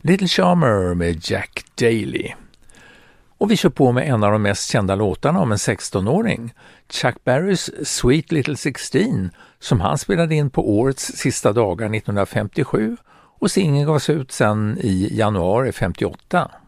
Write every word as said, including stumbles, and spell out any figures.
Little Charmer med Jack Daly. Och vi kör på med en av de mest kända låtarna om en sextonåring, Chuck Berrys Sweet Little Sixteen, som han spelade in på årets sista dagar nittonhundrafemtiosju och singeln gavs ut sen i januari femtioåtta.